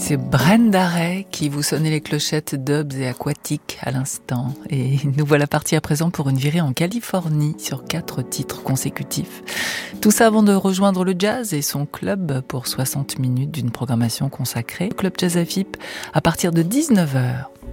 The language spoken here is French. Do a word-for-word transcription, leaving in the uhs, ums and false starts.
C'est Brenda Ray qui vous sonnait les clochettes dubs et aquatiques à l'instant. Et nous voilà partis à présent pour une virée en Californie sur quatre titres consécutifs. Tout ça avant de rejoindre le jazz et son club pour soixante minutes d'une programmation consacrée au Club Jazz Afip à partir de dix-neuf heures.